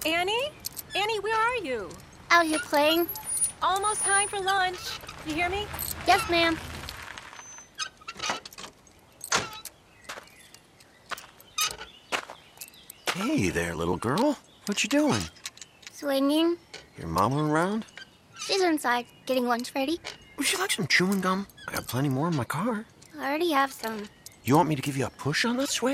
Annie? Annie, where are you? Out here playing. Almost time for lunch. You hear me? Yes, ma'am. Hey there, little girl. What you doing? Swinging. Your mama around? She's inside, getting lunch ready. Would you like some chewing gum? I got plenty more in my car. I already have some. You want me to give you a push on that swing?